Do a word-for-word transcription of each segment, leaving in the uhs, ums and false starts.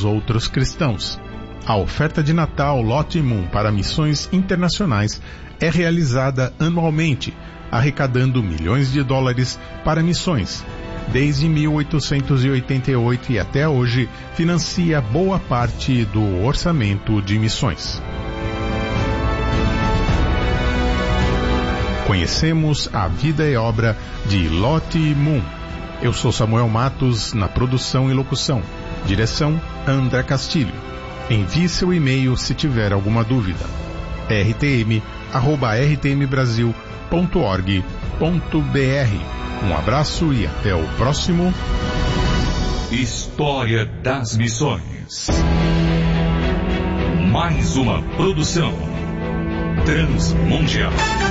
outros cristãos. A oferta de Natal Lot Moon para missões internacionais é realizada anualmente, arrecadando milhões de dólares para missões. Desde mil oitocentos e oitenta e oito e até hoje, financia boa parte do orçamento de missões. Conhecemos a vida e obra de Lot Moon. Eu sou Samuel Matos, na produção e locução. Direção, André Castilho. Envie seu e-mail se tiver alguma dúvida. r t m arroba r t m brasil ponto org ponto b r. Um abraço e até o próximo História das Missões. Mais uma produção Transmundial.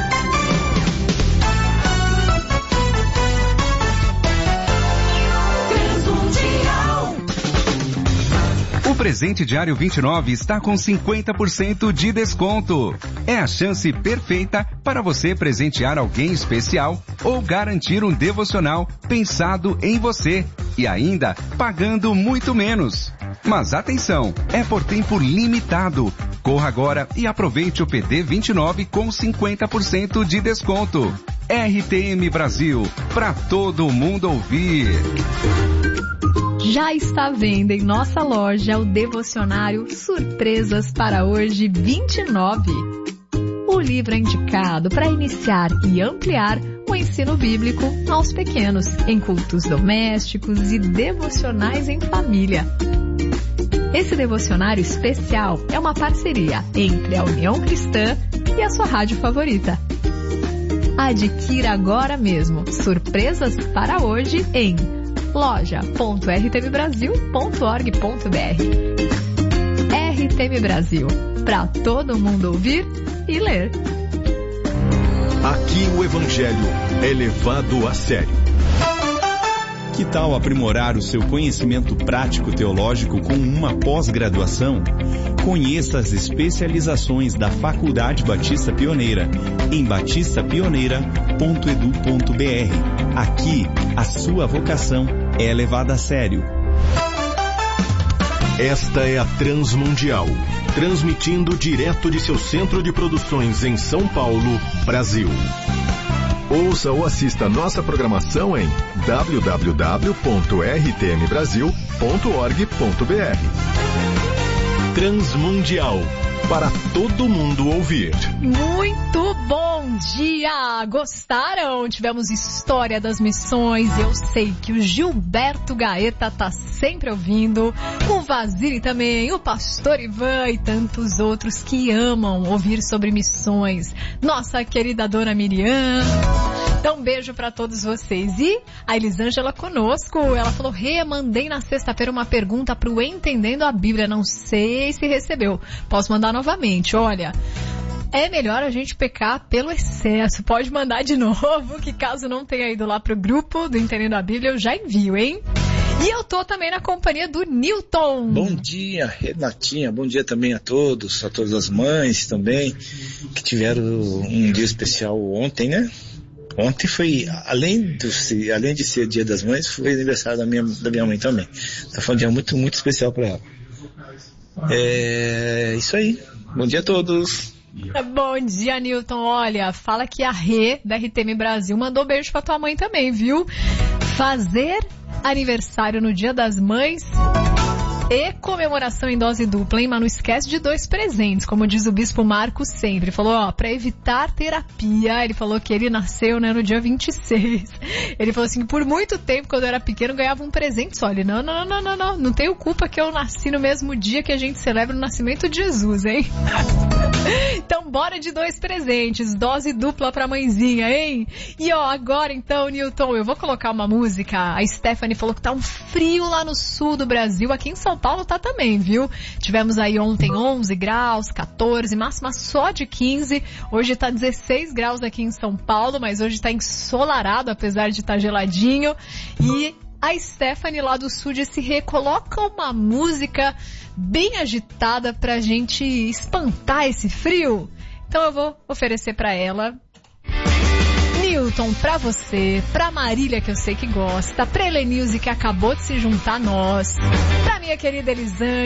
O presente diário vinte e nove está com cinquenta por cento de desconto. É a chance perfeita para você presentear alguém especial ou garantir um devocional pensado em você e ainda pagando muito menos. Mas atenção, é por tempo limitado. Corra agora e aproveite o P D vinte e nove com cinquenta por cento de desconto. R T M Brasil, para todo mundo ouvir. Já está à venda em nossa loja o devocionário Surpresas para Hoje vinte e nove. O livro é indicado para iniciar e ampliar o ensino bíblico aos pequenos, em cultos domésticos e devocionais em família. Esse devocionário especial é uma parceria entre a União Cristã e a sua rádio favorita. Adquira agora mesmo Surpresas para Hoje em loja ponto r t m brasil ponto org ponto b r. R T M Brasil, para todo mundo ouvir e ler. Aqui o Evangelho é levado a sério. Que tal aprimorar o seu conhecimento prático teológico com uma pós-graduação? Conheça as especializações da Faculdade Batista Pioneira em batista pioneira ponto e d u ponto b r. Aqui, a sua vocação é levada a sério. Esta é a Transmundial, transmitindo direto de seu centro de produções em São Paulo, Brasil. Ouça ou assista nossa programação em w w w ponto r t m brasil ponto org ponto b r. Transmundial, para todo mundo ouvir. Muito bom dia! Gostaram? Tivemos História das Missões. Eu sei que o Gilberto Gaeta tá sempre ouvindo, o Vaziri também, o Pastor Ivan e tantos outros que amam ouvir sobre missões. Nossa querida Dona Miriam. Então, um beijo pra todos vocês. E a Elisângela conosco, ela falou: Rê, mandei na sexta-feira uma pergunta pro Entendendo a Bíblia, não sei se recebeu. Posso mandar novamente, olha... É melhor a gente pecar pelo excesso. Pode mandar de novo, que caso não tenha ido lá pro grupo do Entendendo a Bíblia, eu já envio, hein? E eu tô também na companhia do Newton. Bom dia, Renatinha. Bom dia também a todos, a todas as mães também, que tiveram um dia especial ontem, né? Ontem foi, além, do, além de ser Dia das Mães, foi aniversário da minha, da minha mãe também. Então foi um dia muito, muito especial para ela. É isso aí. Bom dia a todos. Bom dia, Newton. Olha, fala que a Rê, da R T M Brasil, mandou beijo pra tua mãe também, viu? Fazer aniversário no Dia das Mães e comemoração em dose dupla, hein? Mas não esquece de dois presentes, como diz o Bispo Marcos sempre. Ele falou, ó, pra evitar terapia, ele falou que ele nasceu, né, no dia vinte e seis. Ele falou assim, por muito tempo, quando eu era pequeno, eu ganhava um presente só. Ele, não, não, não, não, não, não tenho culpa que eu nasci no mesmo dia que a gente celebra o nascimento de Jesus, hein? Então, bora de dois presentes, dose dupla pra mãezinha, hein? E ó, agora então, Newton, eu vou colocar uma música. A Stephanie falou que tá um frio lá no sul do Brasil, aqui em São Paulo tá também, viu? Tivemos aí ontem onze graus, catorze, máxima só de quinze. Hoje tá dezesseis graus aqui em São Paulo, mas hoje tá ensolarado, apesar de estar geladinho. E a Stephanie lá do sul disse, recoloca uma música bem agitada pra gente espantar esse frio. Então eu vou oferecer pra ela. Newton, pra você, pra Marília, que eu sei que gosta, pra Helenilze, que acabou de se juntar a nós, pra minha querida Elisângela,